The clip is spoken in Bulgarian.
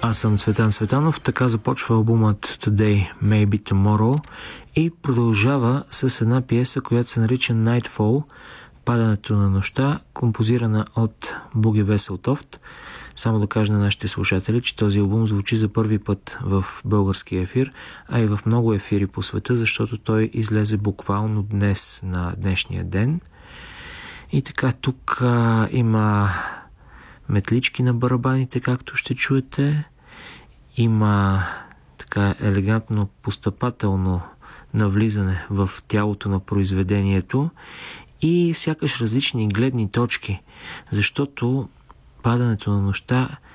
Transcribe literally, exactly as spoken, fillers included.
Аз съм Цветан Цветанов. Така започва албумът Today, Maybe Tomorrow и продължава с една пиеса, която се нарича Nightfall, Падането на нощта, композирана от Буги Веселтофт. Само да кажа на нашите слушатели, че този албум звучи за първи път в българския ефир, а и в много ефири по света, защото той излезе буквално днес, на днешния ден. И така, тук а, има метлички на барабаните, както ще чуете. Има така елегантно постъпателно навлизане в тялото на произведението и сякаш различни гледни точки, защото Падането на нощта